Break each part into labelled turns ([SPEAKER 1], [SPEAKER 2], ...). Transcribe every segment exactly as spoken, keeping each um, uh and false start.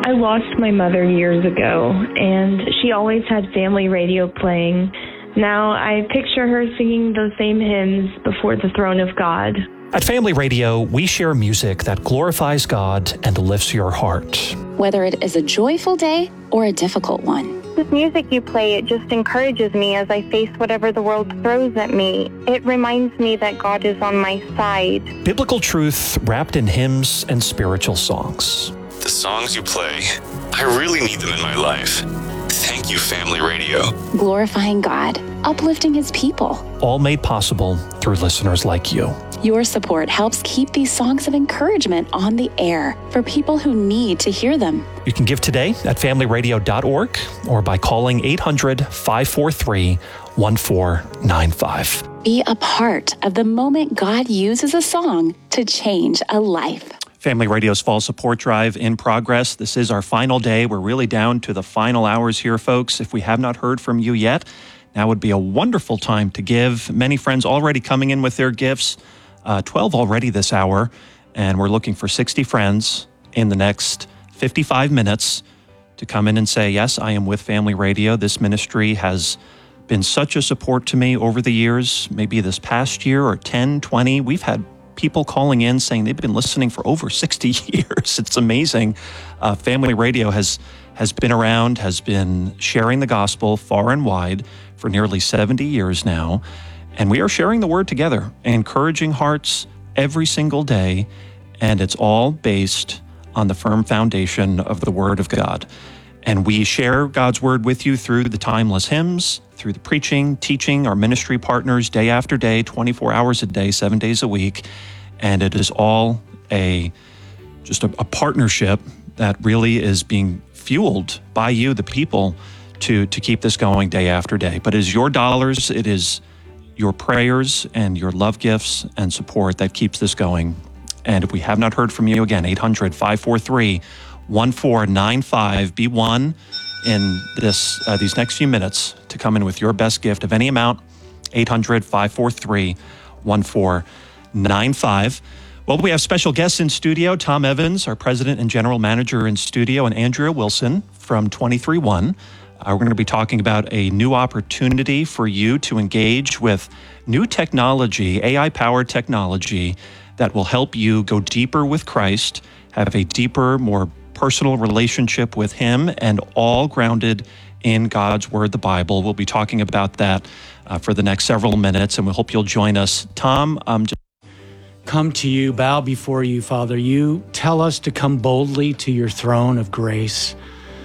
[SPEAKER 1] I lost my mother years ago, and she always had family radio playing. Now I picture her singing those same hymns before the throne of God.
[SPEAKER 2] At Family Radio, we share music that glorifies God and lifts your heart.
[SPEAKER 3] Whether it is a joyful day or a difficult one.
[SPEAKER 4] The music you play, it just encourages me as I face whatever the world throws at me. It reminds me that God is on my side.
[SPEAKER 2] Biblical truth wrapped in hymns and spiritual songs.
[SPEAKER 5] The songs you play, I really need them in my life. Thank you, Family Radio.
[SPEAKER 3] Glorifying God, uplifting His people.
[SPEAKER 2] All made possible through listeners like you.
[SPEAKER 3] Your support helps keep these songs of encouragement on the air for people who need to hear them.
[SPEAKER 2] You can give today at family radio dot org or by calling eight hundred, five four three, one four nine five.
[SPEAKER 3] Be a part of the moment God uses a song to change a life.
[SPEAKER 2] Family Radio's Fall Support Drive in progress. This is our final day. We're really down to the final hours here, folks. If we have not heard from you yet, now would be a wonderful time to give. Many friends already coming in with their gifts. Uh, twelve already this hour, and we're looking for sixty friends in the next fifty-five minutes to come in and say, yes, I am with Family Radio. This ministry has been such a support to me over the years, maybe this past year or ten, twenty. We've had people calling in saying they've been listening for over sixty years. It's amazing. Uh, Family Radio has has been around, has been sharing the gospel far and wide for nearly seventy years now. And we are sharing the word together, encouraging hearts every single day. And it's all based on the firm foundation of the word of God. And we share God's word with you through the timeless hymns, through the preaching, teaching, our ministry partners day after day, twenty-four hours a day, seven days a week. And it is all a just a, a partnership that really is being fueled by you, the people, to, to keep this going day after day. But it is your dollars, it is your prayers and your love gifts and support that keeps this going. And if we have not heard from you, again, eight hundred, five four three, one four nine five. Be one in this uh, these next few minutes to come in with your best gift of any amount, eight hundred, five four three, one four nine five. Well, we have special guests in studio, Tom Evans, our president and general manager in studio, and Andrea Wilson from twenty-three one. Uh, we're going to be talking about a new opportunity for you to engage with new technology, A I-powered technology, that will help you go deeper with Christ, have a deeper, more personal relationship with Him, and all grounded in God's Word, the Bible. We'll be talking about that uh, for the next several minutes, and we hope you'll join us. Tom, um, just
[SPEAKER 6] come to you, bow before you, Father. You tell us to come boldly to your throne of grace.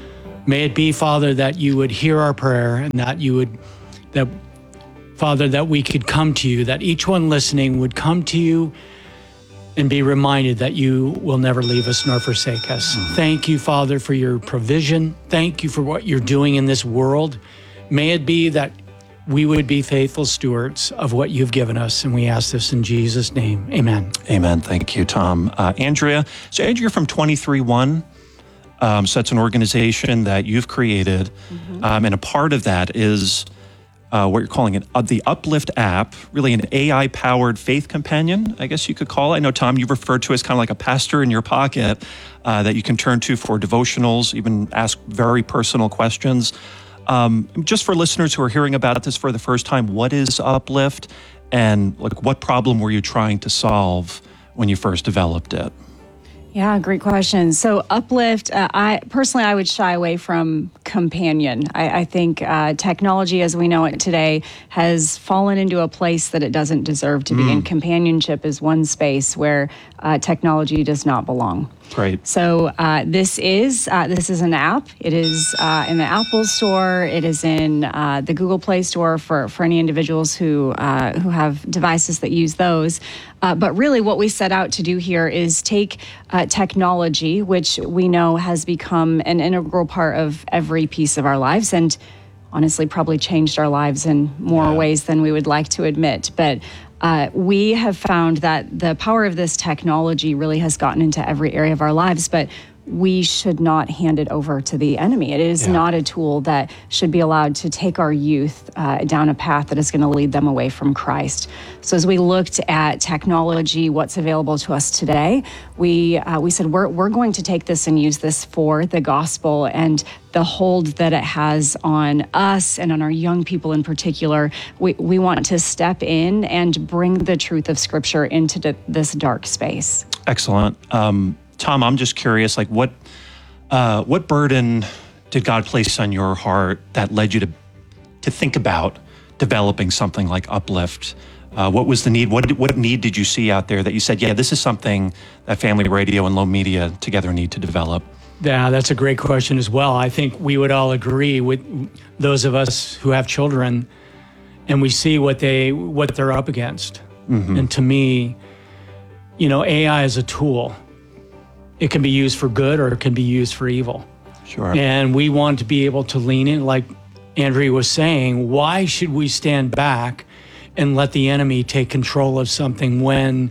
[SPEAKER 6] May it be, Father, that you would hear our prayer and that you would, that, Father, that we could come to you, that each one listening would come to you and be reminded that you will never leave us nor forsake us. Mm-hmm. Thank you, Father, for your provision. Thank you for what you're doing in this world. May it be that we would be faithful stewards of what you've given us, and we ask this in Jesus' name. Amen.
[SPEAKER 2] Amen. Thank you, Tom. Uh, Andrea, so Andrea from twenty-three one, um, so that's an organization that you've created, mm-hmm. um, and a part of that is uh, what you're calling it, uh, the Uplift app, really an A I-powered faith companion, I guess you could call it. I know, Tom, you've referred to it as kind of like a pastor in your pocket uh, that you can turn to for devotionals, even ask very personal questions. Um, just for listeners who are hearing about this for the first time, what is Uplift, and like what problem were you trying to solve when you first developed it?
[SPEAKER 7] Yeah, great question. So Uplift, uh, I personally, I would shy away from companion. I, I think uh, technology as we know it today has fallen into a place that it doesn't deserve to be, mm. and companionship is one space where uh, technology does not belong.
[SPEAKER 2] Right.
[SPEAKER 7] So uh, this is uh, this is an app. It is uh, in the Apple Store. It is in uh, the Google Play Store for, for any individuals who uh, who have devices that use those. Uh, but really, what we set out to do here is take uh, technology, which we know has become an integral part of every piece of our lives, and honestly, probably changed our lives in more yeah. ways than we would like to admit. But Uh, we have found that the power of this technology really has gotten into every area of our lives, but we should not hand it over to the enemy. It is
[SPEAKER 2] Yeah.
[SPEAKER 7] not a tool that should be allowed to take our youth uh, down a path that is going to lead them away from Christ. So as we looked at technology, what's available to us today, we uh, we said we're we're going to take this and use this for the gospel and the hold that it has on us and on our young people in particular. We we want to step in and bring the truth of Scripture into the, this dark space.
[SPEAKER 2] Excellent. Um, Tom, I'm just curious, like what uh, what burden did God place on your heart that led you to to think about developing something like Uplift? Uh, what was the need? What did, what need did you see out there that you said, yeah, this is something that Family Radio and Low Media together need to develop?
[SPEAKER 6] Yeah, that's a great question as well. I think we would all agree with those of us who have children, and we see what they what they're up against. Mm-hmm. And to me, you know, A I is a tool. It can be used for good or it can be used for evil.
[SPEAKER 2] Sure.
[SPEAKER 6] And we want to be able to lean in, like Andrea was saying. Why should we stand back and let the enemy take control of something when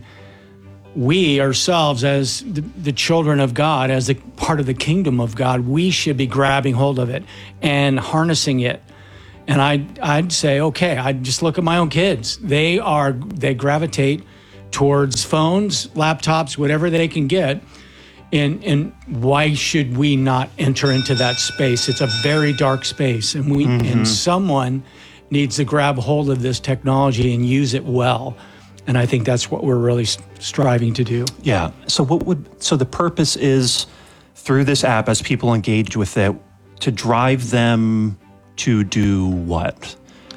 [SPEAKER 6] we ourselves, as the, the children of God, as a part of the kingdom of God, we should be grabbing hold of it and harnessing it? And I'd, I'd say, okay, I'd just look at my own kids. They are, they gravitate towards phones, laptops, whatever they can get. And, and why should we not enter into that space? It's a very dark space, and we mm-hmm. and someone needs to grab hold of this technology and use it well. And I think that's what we're really striving to do.
[SPEAKER 2] Yeah. So what would so the purpose is through this app, as people engage with it, to drive them to do what?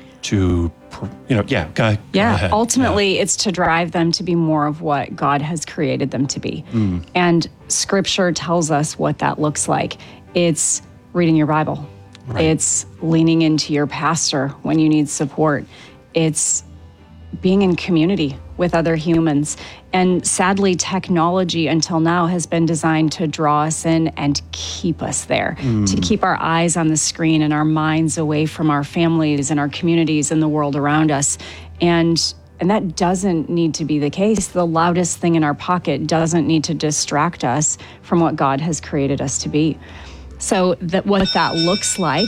[SPEAKER 2] To you know, yeah, go,
[SPEAKER 7] yeah.
[SPEAKER 2] go ahead.
[SPEAKER 7] Ultimately,
[SPEAKER 2] yeah.
[SPEAKER 7] it's to drive them to be more of what God has created them to be. Mm. And Scripture tells us what that looks like. It's reading your Bible. Right. It's leaning into your pastor when you need support. It's being in community with other humans. And sadly, technology until now has been designed to draw us in and keep us there, mm. to keep our eyes on the screen and our minds away from our families and our communities and the world around us. And and that doesn't need to be the case. The loudest thing in our pocket doesn't need to distract us from what God has created us to be. So that what that looks like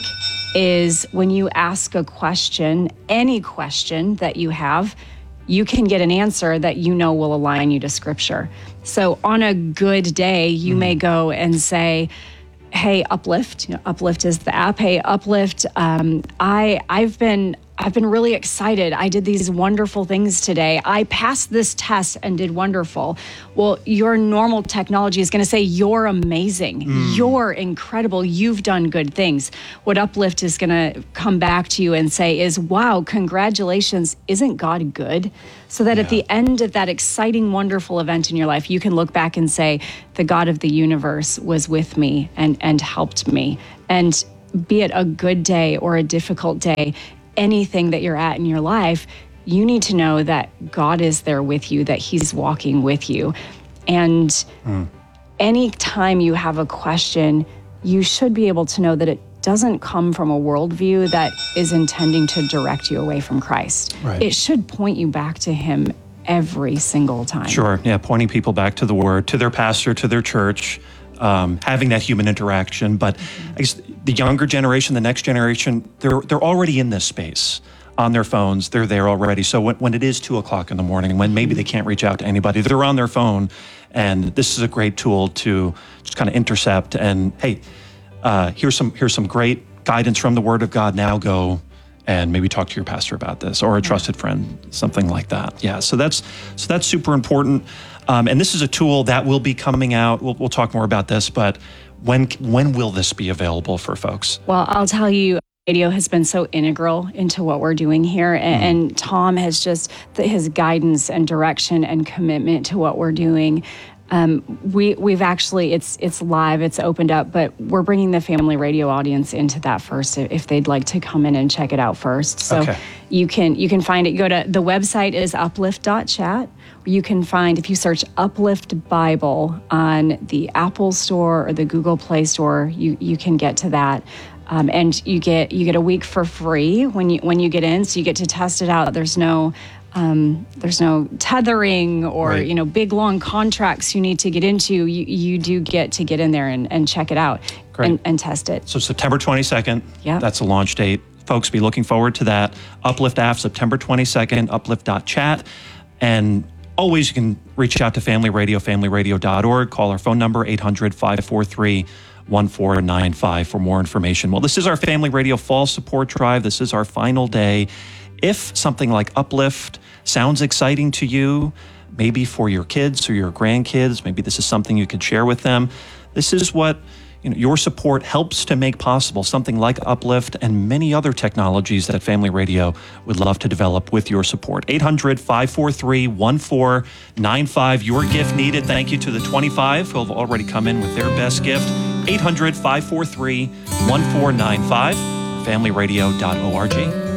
[SPEAKER 7] is when you ask a question, any question that you have, you can get an answer that you know will align you to Scripture. So on a good day, you mm. may go and say, hey, Uplift, you know, Uplift is the app. Hey, Uplift, um, I, I've been I've been really excited. I did these wonderful things today. I passed this test and did wonderful. Well, your normal technology is going to say, you're amazing. Mm. You're incredible. You've done good things. What Uplift is going to come back to you and say is, wow, congratulations. Isn't God good? So that yeah. at the end of that exciting, wonderful event in your life, you can look back and say, the God of the universe was with me and, and helped me. And be it a good day or a difficult day, anything that you're at in your life, you need to know that God is there with you, that He's walking with you. And mm. anytime you have a question, you should be able to know that it doesn't come from a worldview that is intending to direct you away from Christ. Right. It should point you back to Him every single time.
[SPEAKER 2] Sure, yeah, pointing people back to the Word, to their pastor, to their church, Um, having that human interaction. But I guess the younger generation, the next generation, they're they're already in this space on their phones. They're there already. So when, when it is two o'clock in the morning, when maybe they can't reach out to anybody, they're on their phone. And this is a great tool to just kind of intercept and, hey, uh, here's some here's some great guidance from the Word of God. Now go and maybe talk to your pastor about this, or a trusted friend, something like that. Yeah, so that's so that's super important. Um, and this is a tool that will be coming out. We'll, we'll talk more about this, but when when will this be available for folks?
[SPEAKER 7] Well, I'll tell you, radio has been so integral into what we're doing here. And, mm. and Tom has just, the, his guidance and direction and commitment to what we're doing. Um, we, we've actually, it's it's live, it's opened up, but we're bringing the Family Radio audience into that first if they'd like to come in and check it out first. So okay. you can you can find it. Go to, the website is uplift dot chat. You can find, if you search Uplift Bible on the Apple Store or the Google Play Store, you, you can get to that. Um, and you get you get a week for free when you when you get in, so you get to test it out. There's no um, there's no tethering or
[SPEAKER 2] Right.
[SPEAKER 7] you know big long contracts you need to get into. You you do get to get in there and, and check it out
[SPEAKER 2] Great.
[SPEAKER 7] and, and test it.
[SPEAKER 2] So September twenty-second,
[SPEAKER 7] Yep.
[SPEAKER 2] that's the launch date. Folks, be looking forward to that. Uplift app, September twenty-second, uplift dot chat. And always you can reach out to Family Radio, family radio dot org. Call our phone number, eight hundred, five four three, one four nine five for more information. Well, this is our Family Radio Fall Support Drive. This is our final day. If something like Uplift sounds exciting to you, maybe for your kids or your grandkids, maybe this is something you could share with them. This is what you know, your support helps to make possible, something like Uplift and many other technologies that Family Radio would love to develop with your support. eight hundred, five four three, one four nine five, your gift needed. Thank you to the twenty-five who have already come in with their best gift. eight hundred, five four three, one four nine five, family radio dot org.